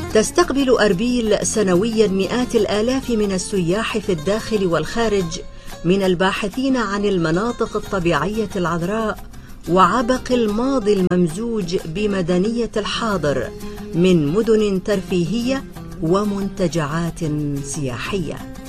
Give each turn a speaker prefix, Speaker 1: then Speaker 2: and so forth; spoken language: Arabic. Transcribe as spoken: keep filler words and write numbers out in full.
Speaker 1: تستقبل أربيل سنويا مئات الآلاف من السياح في الداخل والخارج، من الباحثين عن المناطق الطبيعية العذراء وعبق الماضي الممزوج بمدنية الحاضر، من مدن ترفيهية ومنتجعات سياحية.